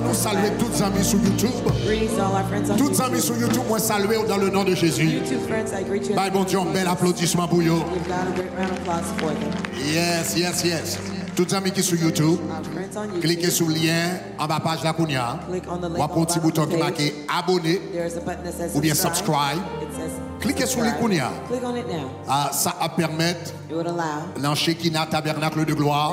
nous saluer toutes les amis sur YouTube. Toutes les amis sur YouTube, moi saluer dans le nom de Jésus. Bye, bon Dieu, un bel applaudissement pour eux. Yes, yes, yes. Tous les amis qui sont sur YouTube, cliquez sur le lien en bas page de la Kounia. Ou un petit bouton qui marque abonner ou bien subscribe. Cliquez sur le Kounia. Ça va permettre dans Shekinah Tabernacle de Gloire,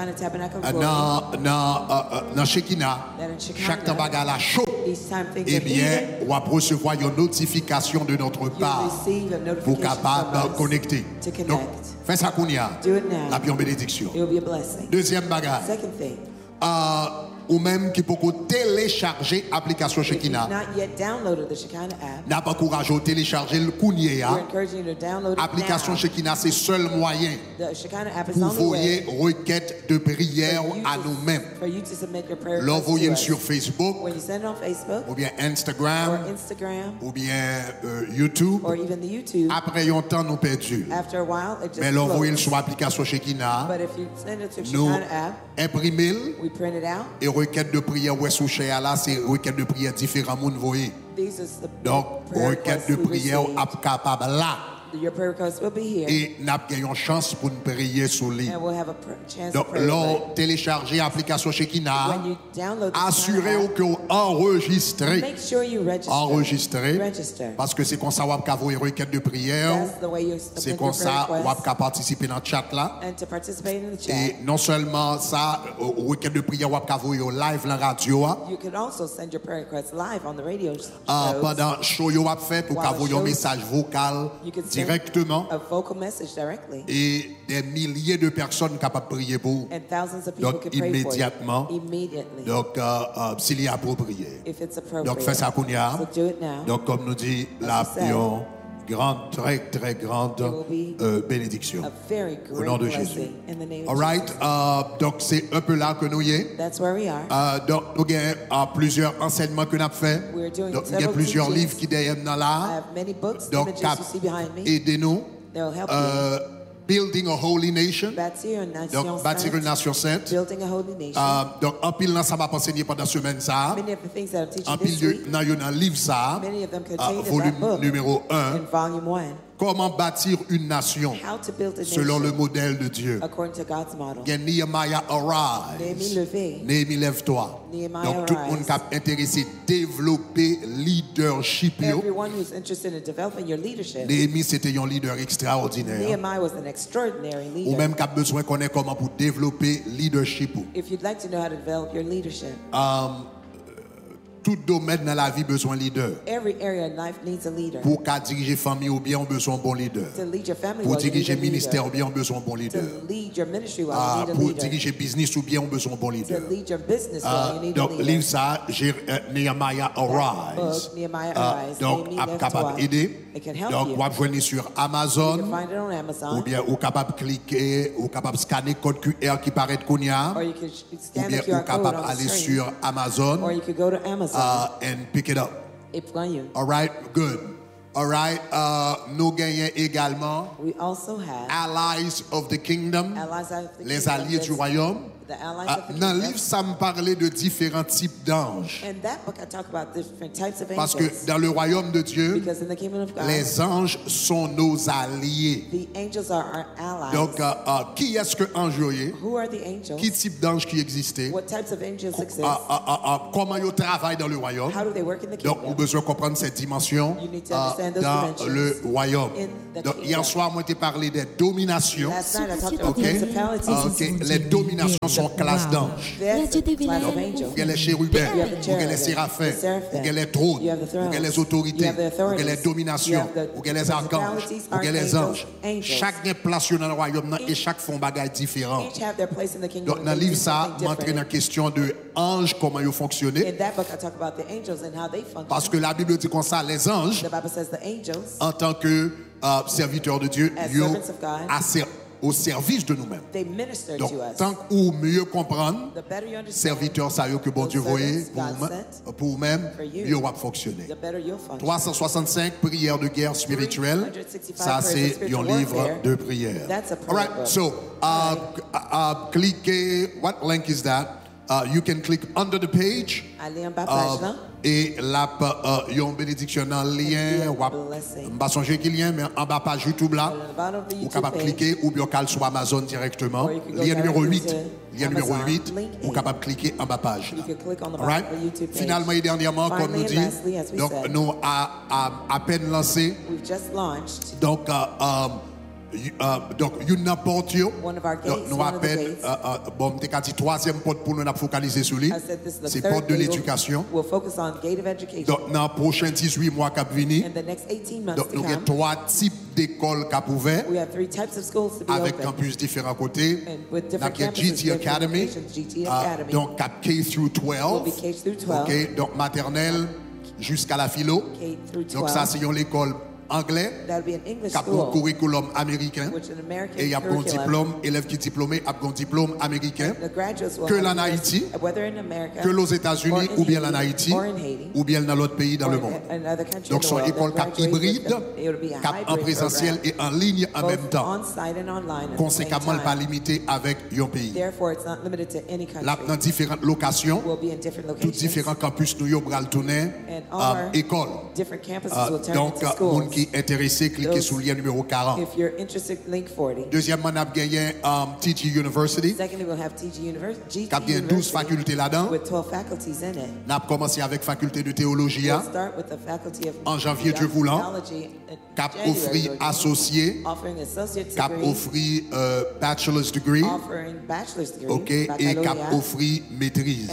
dans Shekinah, chaque tabaga la chaud, eh bien, on va recevoir une notification de notre part pour capable de connecter. Donc, fais ça Kounia, la bien bénédiction. Deuxième bagage. Ou même qui peut télécharger l'application Shekinah. N'a pas encouragé à télécharger le Kounia. L'application Shekinah, c'est le seul moyen pour envoyer requête de prière à nous-mêmes. L'envoyer sur Facebook, ou bien Instagram, ou bien YouTube. Après un temps, nous perdus. Mais l'envoyer sur l'application Shekinah, nous imprimons et requête de prière, ouais, sous là, c'est requête de prière différents monde voyez. Donc, requête de prière capable là. Et nous avons une chance pour nous prier sur lui. Donc, l'on télécharger l'application Shekinah, assurez-vous que vous enregistrez. Parce que c'est comme ça que vous avez une requête de prière. C'est comme ça que vous pouvez participer dans le chat là. Et non seulement ça, requête de prière, vous pouvez live dans la radio. Pendant le show que vous fait, pour vous avez un message vocal directement et des milliers de personnes capables de prier pour. Donc immédiatement. Donc s'il est approprié. Donc fais ça Kounia. Donc comme nous dit la grande, très très grande bénédiction au nom de Jésus. Alright, donc c'est un peu là que nous y est. Donc nous avons plusieurs enseignements que nous avons fait. Donc il y a plusieurs livres qui derrière nous là. Donc aidez-nous. Building a holy nation. Donc, bâtir une nation sainte. Donc, en pile, ça va enseigner pendant la semaine. Ça. En pile, dans un livre, ça. Volume numéro 1. Comment bâtir une nation selon le modèle de Dieu. Nehemiah arise. Néhémie lève-toi. Donc tout le monde qui est intéressé à développer leadership. Néhémie c'était un leader extraordinaire. Ou même qui a besoin de connaître comment pour développer leadership. Tout domaine dans la vie besoin de leader. Pour diriger famille ou bien on besoin de bon leader. Pour diriger ministère ou bien on besoin de bon leader. Pour diriger business ou bien on besoin de bon leader. Donc livre ça Nehemiah Arise. Donc capable d'aider. Donc on va venir sur Amazon ou bien ou capable cliquer ou capable scanner code QR qui paraît de Kounia ou bien ou capable aller sur Amazon. And pick it up. All right, good. All right, nous gagnons également Allies of the Kingdom, les alliés du royaume. Dans le livre, ça me parlait de différents types d'anges. Parce que dans le royaume de Dieu, les anges sont nos alliés. Donc, qui est-ce que ange est? Qui type d'ange qui existait? Comment ils travaillent dans le royaume? Donc, vous avez besoin de comprendre cette dimension dans le royaume. Donc, hier soir, moi, j'ai parlé des dominations. Les dominations sont classe d'anges. Vous avez les chérubins, vous avez les séraphins, vous avez les trônes, vous avez les autorités, vous avez les dominations, vous avez les archanges, vous avez les anges. Chaque est placé dans le royaume et chaque font bagaille différent. Donc dans le livre ça, m'entraîne dans la question de anges, comment ils fonctionnent. Parce que la Bible dit comme ça, les anges, en tant que serviteurs de Dieu, ils ont au service de nous-mêmes. Donc, tant ou mieux comprendre, serviteur, ça y est que bon Dieu voyait pour vous-même, mieux va fonctionner. 365 prières de guerre spirituelle, ça c'est un livre de prière. All right, so cliquez, what link is that? you can click under the page. Allez en bas page là. Et là, il y a une bénédiction dans le lien. Je ne sais pas si il lien, mais en bas page YouTube là, vous êtes capable de cliquer ou bien sur Amazon directement. Lien numéro 8. Lien numéro 8, vous êtes capable de cliquer en bas page. Right? Finalement et dernièrement, comme nous dit, donc nous à peine lancé. Donc, donc, une porte, nous appelle, bon, t'es dit troisième porte pour nous focaliser sur lui. C'est porte de l'éducation. Donc, dans les prochains 18 mois qui viennent, donc, nous avons 3 types d'écoles qui ouvertes avec campus différents côtés. Nous avons GT Academy, donc K through 12, ok, donc maternelle jusqu'à la philo. Donc, ça, c'est l'école anglais, cap un curriculum américain, et il y a un diplôme, élève qui est diplômé, a un diplôme américain, que en Haïti, que aux États-Unis, ou bien en Haïti, ou bien dans l'autre pays dans le monde. Donc, son école cap hybride, cap en présentiel et en ligne en même temps. Conséquemment, pas limité avec un pays. Là, dans différentes locations, tous différents campus, nous avons le tourner école. Donc, monde qui intéressé, cliquez sur le lien numéro 40. Deuxièmement, nous avons gagné TG University. Qui a gagné 12 facultés là-dedans. Nous avons commencé avec faculté de théologie. En janvier, Dieu voulant. Qui a offert associé. Qui a offert bachelor's degree. OK, et qui a offert maîtrise.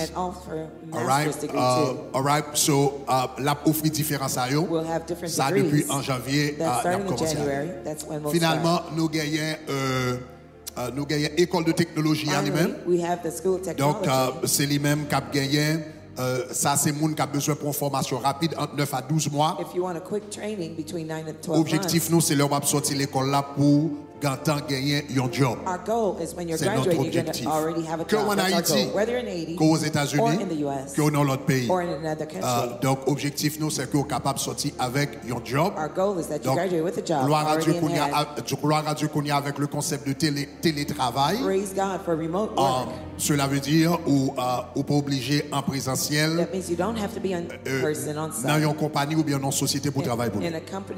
All right, so l'a offert différents ça depuis en janvier a commencé. Finalement, nous gagnons école de technologie en lui-même. Donc c'est lui-même qui a gagné. Ça, c'est le monde qui a besoin pour une formation rapide entre 9 à 12 mois. Objectif, nous, c'est leur sortir l'école là pour gagner un job. C'est notre objectif. Que en Haïti, qu'aux États-Unis, que dans l'autre pays. Donc, objectif, nous, c'est qu'on est capable de sortir avec un job. Donc, gloire à Dieu qu'on y a avec le concept de télétravail. Cela veut dire ou pas obligé en présentiel dans une compagnie ou bien dans une société pour travailler pour nous.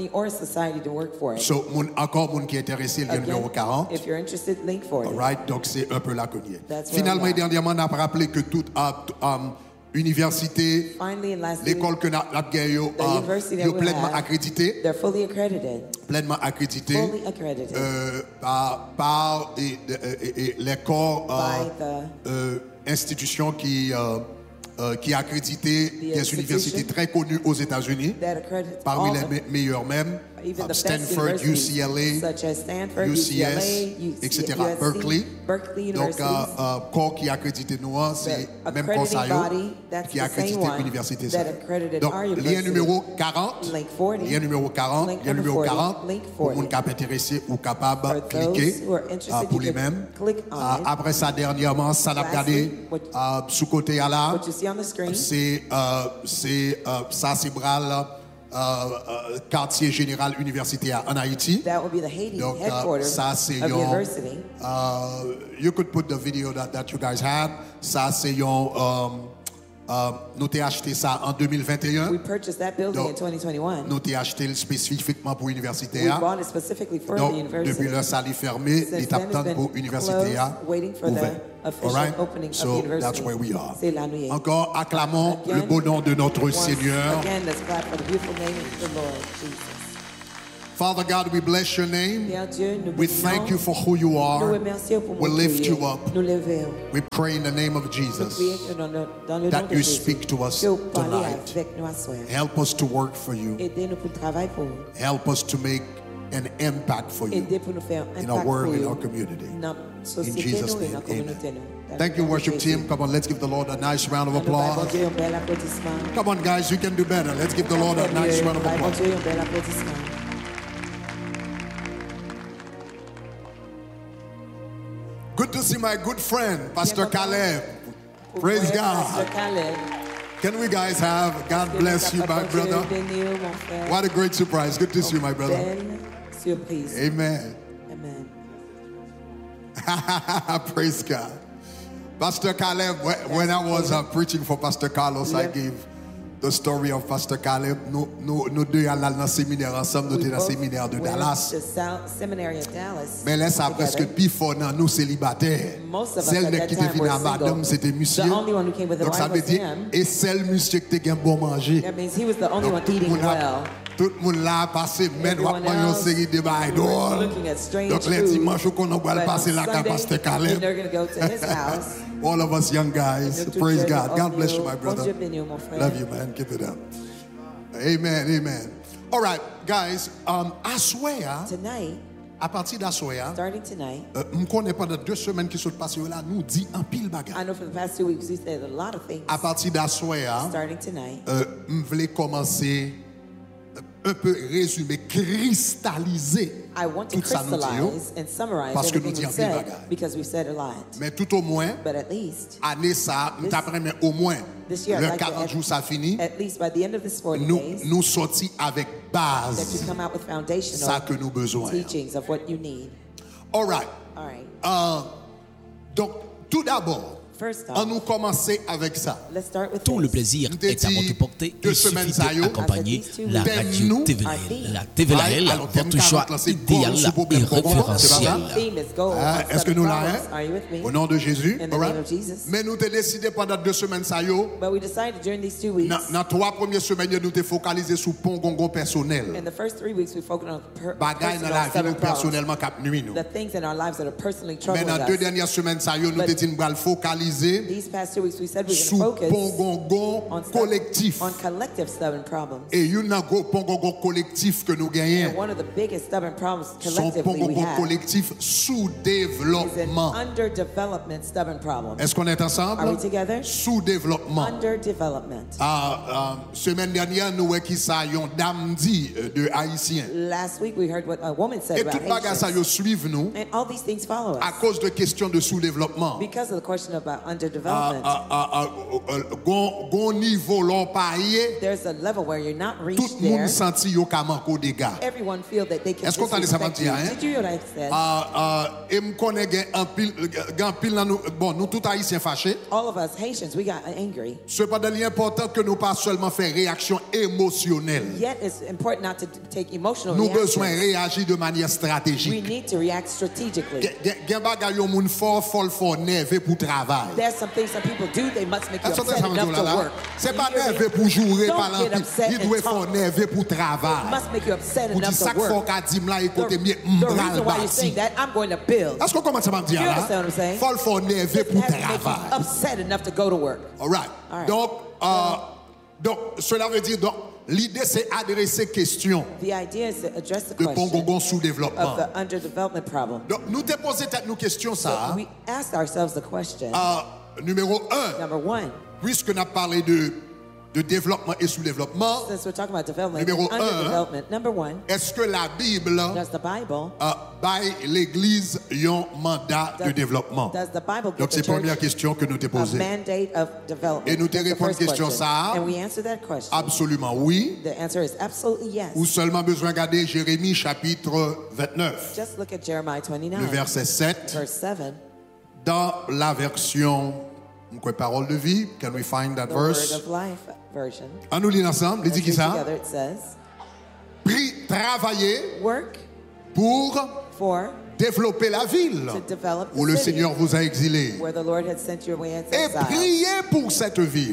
So, encore monde qui est intéressé, le numéro 40. All right, donc c'est un peu là qu'on y est. Finalement et dernièrement, on a rappelé que toute université, l'école que nous avons gagnée, est pleinement accréditée. Pleinement accréditée par les corps institutions qui accrédité des universités très connues aux États-Unis, parmi les meilleures même, Stanford, UCLA, UCS, etc., Berkeley. Donc, corps qui accrédité nous, c'est même corps qui accrédité l'université. Donc, lien numéro 40, lien numéro 40, lien numéro 40, pour les gens intéressés ou capables de cliquer pour lui-même. Après ça, dernièrement, ça n'a pas regardé sous côté à là. Ça, c'est Bral, quartier général universitaire en Haïti. Donc, ça, c'est you could put the video that you guys had. Ça, c'est nous avons acheté ça en 2021. We purchased that building in 2021. Nous avons acheté spécifiquement pour l'université. Donc, depuis là, ça est fermé. L'étape pour l'université. All right? So that's where we are. Encore, acclamons le beau nom de notre Seigneur. Father God, we bless your name. We thank you for who you are. We lift you up. We pray in the name of Jesus that you speak to us tonight. Help us to work for you. Help us to make an impact for you in our world, in our community. In Jesus' name, amen. Thank you, worship team. Come on, let's give the Lord a nice round of applause. Come on, guys, you can do better. Let's give the Lord a nice round of applause. Good to see my good friend, Pastor Caleb. Praise God. Can we guys have, God bless you, my brother. What a great surprise. Good to see you, my brother. Amen. Amen. Praise God. Pastor Caleb, when I was preaching for Pastor Carlos, I gave the story of Pastor Caleb. Nous deux allons dans le séminaire ensemble, nous étions dans le séminaire de Dallas. Mais là, ça presque plus fort dans nous célibataires. Celle qui était venue à madame, c'était monsieur. Donc ça veut dire, et celle monsieur qui était bon manger. Tout le monde là a passé, mais on a une série de bails dehors. Donc les dimanches, on va passer là à Pastor Caleb. All of us young guys, praise God. God bless you, my brother. Love you, man. Keep it up. Amen, amen. All right, guys. Assoya. Tonight. À partir d'Assoya. Starting tonight. Je connais pendant 2 semaines qui sont passées là, nous dit un pile bagage. I know for the past 2 weeks we said a lot of things. À partir d'Assoya. Starting tonight. Je voulais commencer un peu résumer, cristalliser. I want to crystallize and summarize everything we said because we said a lot. Mais tout au moins, but at least, année ça, mais au moins, le 40 jours ça finit, at least by the end of this 40 days, nous sortis avec base, that you come out with ça que nous besoin. Teachings of what you need. All right. All right. Donc, tout d'abord, on nous commencer avec ça. Tout le plaisir est à votre portée. Il suffit d'accompagner la radio TVLAL. La TVLAL, votre choix idéal et référentiel. Est-ce que nous l'avons? Au nom de Jésus. Mais nous avons décidé pendant 2 semaines ça yo. Dans 3 premières semaines, nous avons focalisé sur pont gongon personnel. Bagaille dans la vie personnellement cap nuit nous. Mais dans 2 dernières semaines ça yo, nous avons dit nous focaliser These past 2 weeks we said we're going to focus collectif. on collective stubborn problems. Et il y a un pongongon collectif que nous gagnons. One of the biggest stubborn problems Son collectively we have collectif sous-développement. is an underdevelopment stubborn problem. Est-ce qu'on est ensemble? Are we together? Sous-développement. Underdevelopment. Semaine dernière, nous avons ça une dame dit de haïtien. Last week we heard what a woman said Et about tout bagage ça yo suivent nous. And all these things follow us. À cause de questions de sous-développement. Because of the question about underdevelopment. Gon niveau l'on paye. There's a level where you're not reached Tout le monde senti yo ka manko des gars. Everyone feel that they can. Est-ce qu'on t'a dit ça va dire hein? Did you hear what I said? Et me connaît un pile nous bon nous tout haïtiens fâchés. All of us Haitians we got angry. Cependant il est important que nous pas seulement faire réaction émotionnelle. Yet it's important not to take emotional nous reactions. besoin réagir de manière stratégique. We need to react strategically. Gen bagay yo moun fort nerveux pour travail. There's some things some people do, they must make you upset enough to work. C'est pas nerveux pour jouer par l'empire. Il doit fort nerveux pour travail. It must make you upset enough to work. Pour faut qu'a dit là écoute mieux m'bral bâti. I'm going to build. Est-ce qu'on commence à me dire là? Fort nerveux pour travail. Upset enough to go to work. All right. Donc cela veut dire donc l'idée c'est adresser question de pongongon sous-développement. Donc nous te posé nous question ça. So we asked ourselves the question. Numéro 1. Number 1. Puisque nous avons parlé de développement et sous-développement. Numéro 1. Est-ce que la Bible baille l'Église un mandat de développement? Donc c'est la première question que nous t'ai posée. Et nous t'ai répondu à cette question ça. Absolument oui. Ou seulement besoin de regarder Jérémie chapitre 29. Le verset 7. Dans la version parole de vie, can we find that verse? On nous lit ensemble, il dit qui ça? Travailler pour développer la ville où le Seigneur vous a exilé. Et priez pour cette ville.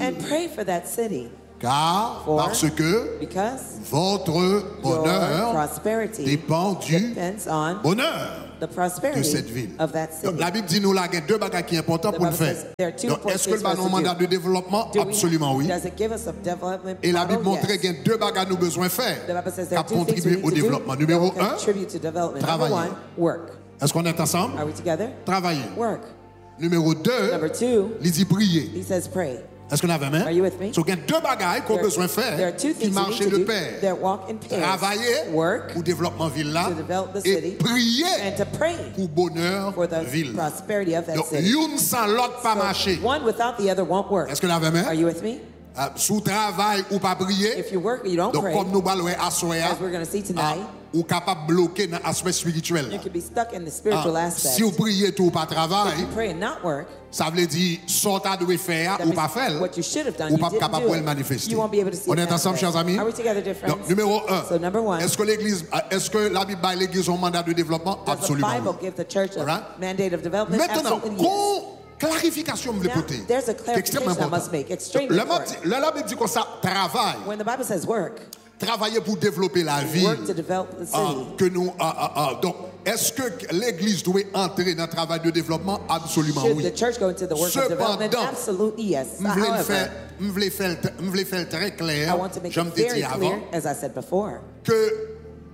Car, parce que votre bonheur dépend du bonheur de cette ville. Donc, la Bible dit nous là, il y a 2 bagages qui sont importants pour le faire. Donc, est-ce que le ballon mandat de développement? Absolument oui. Et la Bible montre qu'il y a 2 bagages nous besoin de faire qui contribuer au développement. Numéro 1, travailler. Est-ce qu'on est ensemble? Travailler. Numéro 2, il dit prier. Est-ce qu'on a vu, hein? Donc, il y a 2 bagages qu'on a besoin de faire qui marchent de pair. Travailler pour développement ville là et prier pour bonheur ville. Donc, une sans l'autre pas marcher. Est-ce qu'on a vu, hein? Sous travail ou pas prier. Donc, comme nous allons asseoir, ou capable de bloquer dans l'aspect spirituel. You can be stuck in the spiritual aspect. Si vous priez tout pas travail, if you pray and not work, ça veut dire soit tu dois faire ou pas faire, what you should have done, ou you pas didn't capable do de le it. manifester. You won't be able to see On it est ensemble, chers amis? Are we together, dear friends? Donc, numéro 1. So number 1. Est-ce que la Bible baille l'église un mandat de développement? Does Absolument. the Bible give the church a Alright? mandate of development? Maintenant, Absolutely yes. clarification me Now, côté. there's a C'est extrêmement clarification I important. must make. Extremely important. La Bible dit comme ça, travail. When the Bible says work, Travailler pour développer la vie. work to develop the city. Que nous, donc, est-ce que l'église doit entrer dans le travail de développement? Absolument Should oui. the church go into the work of development? Absolutely yes. Je voulais faire très clair, I want to make it very clear, as I said before, que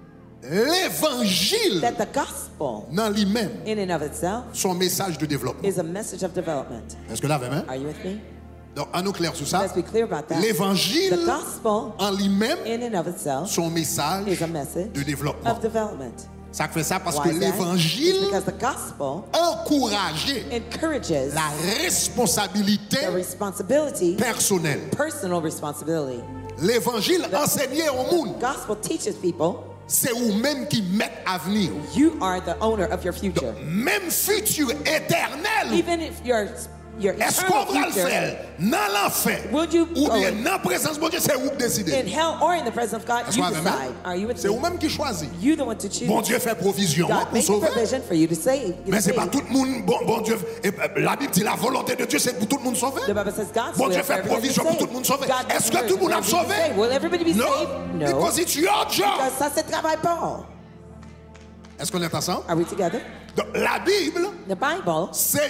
l'évangile that the gospel dans lui-même, in and of itself, son message de développement. is a message of development. Est-ce que là, vraiment? Are you with me? Donc, à nous clair sur ça. Let's be clear about that. L'évangile The gospel en lui-même, in and of itself, son message is a message de développement. of development. Ça fait ça parce Why que is that? l'évangile It's because the gospel encourageait encourages la responsabilité the responsibility, personnelle. personal responsibility. L'évangile enseignait au monde. Gospel teaches people C'est vous-même qui mettez avenir. you are the owner of your future. Même futur éternel. Even if your Est-ce qu'on eternal va le faire future dans l'enfer Would you ou go bien dans la présence de Dieu, c'est vous qui décidez. in hell or in the presence of God, Est-ce you qu'on va decide. même? Are you with C'est me? vous-même qui choisit. You the one to choose. Bon Dieu fait provision God pour make a sauver. provision for you to save. Mais c'est pas tout le monde. Bon Dieu. La Bible dit la volonté de Dieu, c'est pour tout le monde sauver. The Bible says God's Bon will Dieu for fait everybody to provision be pour tout saved. le monde sauver. God Est-ce que makes tout le monde a provision for sauvé? everybody to be saved. Will everybody be Non. saved? No. Because it's your job. Because ça c'est travail Paul. Est-ce qu'on est ensemble? Are we together? Donc, la Bible, The Bible, c'est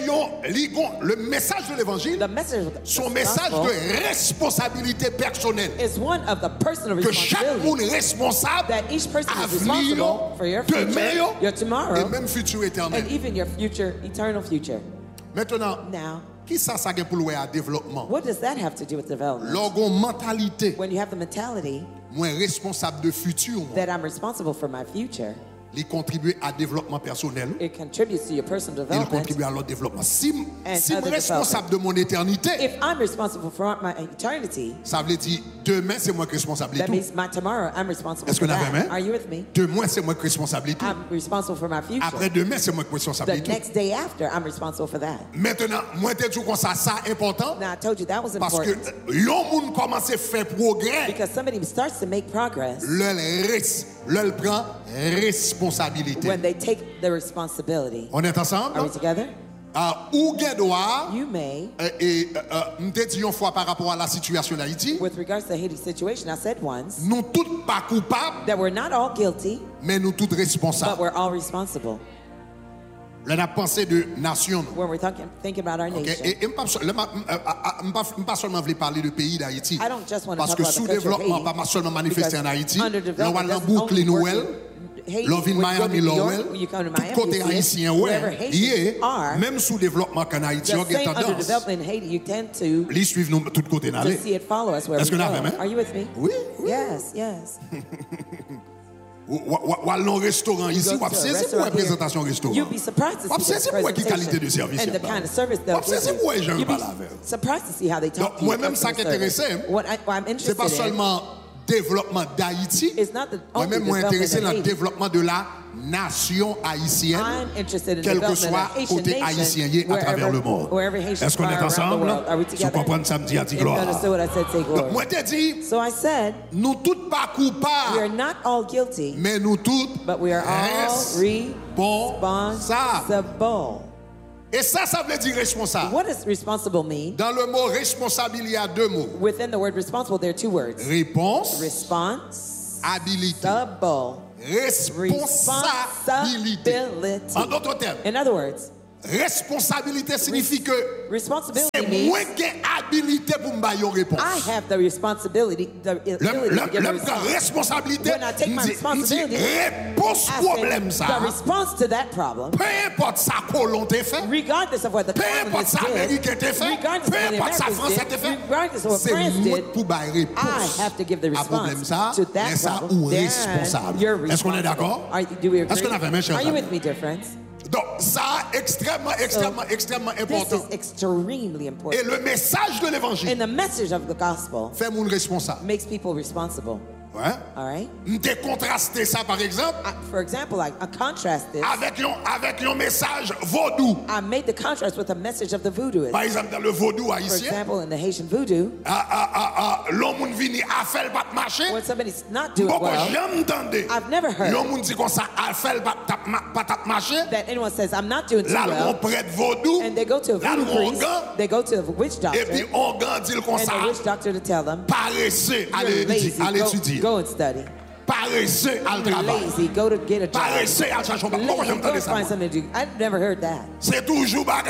le message de l'évangile, the message of the son message gospel de responsabilité personnelle. is one of the personal Que chaque monde responsibility. est responsable That each person is avenir, responsible for your future, demain, your et tomorrow, même futur éternel. and even your future, eternal future. Maintenant, Now, qui ça a pour le à développement? what does that have to do with development? L'orgon mentalité, When you have the mentality moins responsable de futur, that I'm responsible for my future, il contribue à développement personnel, it contributes to your personal il development. contribue à l'autre développement. Si je suis other responsable de mon éternité, If I'm responsible for my eternity, ça veut dire demain c'est moi qui suis responsable de that tout. means my tomorrow, I'm responsible Est-ce for qu'on a vraiment? that. Are you with me? Demain c'est moi qui suis responsable de tout. I'm responsible for my future. Après demain c'est moi qui suis responsable The de tout. next day after, I'm responsible for that. Maintenant, moi te dis comme ça important Now, I told you that was parce que important l'on monde commence à faire progrès, because somebody starts to make progress l'on prend responsabilité. when they take the responsibility. On est ensemble? Are we together? Ou gen droit You may, et m'te dit une fois par rapport à la situation d'Haïti, with regards to the Haiti situation, I said once nous tous pas coupables, that we're not all guilty, mais nous tous but responsables. we're all responsible Là, on a pensé de nation. when we're thinking about our Okay. nation. Et je ne pas seulement voulais parler de pays d'Haïti. I don't just want to Parce talk que about the country of sous-développement, Haiti, pas seulement manifesté en because Haïti. Là, on underdevelopment va doesn't boucle only work Noël. in Haiti. L'on vient When you go to Miami, New York, Lowell. when you come to Tout Miami, côté you see it. haïtien, Wherever ouais. Haitians are, Même sous-développement qu'en Haïti, on the a same tendance. underdevelopment in Haiti, you tend to Les suivent nous tout côté d'aller. see it follow us wherever Est-ce we que nous go. avons, hein? Are you with me? Oui, oui. Yes, yes. Ou à un restaurant ici, Go ou à to a saisir pour restaurant la présentation here, restaurant. you'd be surprised to Ou à see saisir the pour quelle qualité de presentation service. and the kind of service they'll Ou à saisir give pour les you. gens You'd pas be la veille. surprised to see how they talk to you. Moi même ça qui customer intéresse, service. What I'm c'est interested pas in seulement développement d'Haïti. is not the Moi only même moi intéressé development dans le of Haiti. développement de la nation haïtienne, I'm interested in quel que development soit of Haitian côté haïtien y est à travers le monde. wherever Haitians Est-ce qu'on are est around the ensemble? world. Are we Tu together? comprends ça me dit à ti If you gloire. understood what I said, say glory. Donc moi te dis, So I said, nous tous pas we are coupables, not all guilty, mais nous tous but we are all responsables. responsible. Et ça veut dire responsable. What does responsible mean? Dans le mot responsable, il y a deux mots. Within the word responsible, there are two words. Réponse, Responsible. habilité. Responsabilité. En d'autres termes, In other words, responsabilité signifie que responsibility c'est means moi qui ai habilité pour me donner une réponse. I have the responsibility, the ability to give a response. Responsabilité, When I take my responsibility, réponse I problème say, ça. the response to that problem, Peu importe ça qu'on t'a fait, regardless of what the peu importe colonists ça Américain did, t'a fait, regardless of peu what the importe ça Americans Français t'a did, fait, regardless of what c'est France moi did, pour donner réponse. I have to give the à problème response ça, to that mais ça problem. ou Then responsable. you're Est-ce qu'on est d'accord? Do we agree? Est-ce qu'on a vraiment cher Are you with me, dear friends? Donc ça extrêmement This important. is extremely Et important. le message de l'évangile And the message of the gospel fait mon responsable. makes people responsible. Ouais. All right. M'te contrasté ça par exemple. For example, I contrast this. Avec un message vaudou. I made the contrast with a message of the voodooist. Par exemple dans le vaudou haïtien. For example, in the Haitian voodoo. L'homme vini a fait pas marcher. When somebody's not doing well. I've never heard. L'homme dit comme ça a fait pas marcher. That anyone says I'm not doing too well. Là on prête vaudou. And they go to a voodoo priest. They go to a witch doctor. Et puis on dit comme ça. And the witch doctor to tell them. Paresseux à l'étudier. Go and study. Paresseux à le travail. Lazy, go to get a job. Paresseux à chercher. Lazy, go find something to do. I've never heard that. C'est toujours bagage